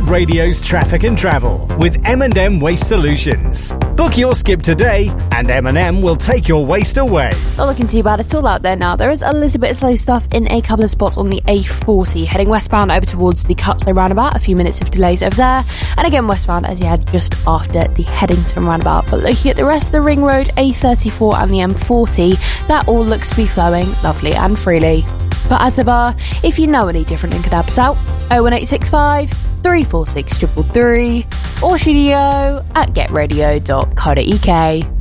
Radio's traffic and travel with M&M Waste Solutions. Book your skip today and M&M will take your waste away. Not looking too bad at all out there now. There is a little bit of slow stuff in a couple of spots on the A40, heading westbound over towards the Cutslow roundabout. A few minutes of delays over there. And again westbound as you head just after the Headington roundabout. But looking at the rest of the Ring Road, A34 and the M40, that all looks to be flowing lovely and freely. But as ever, if you know any different and could help us out, 01865 346 333 or studio@getradio.co.uk.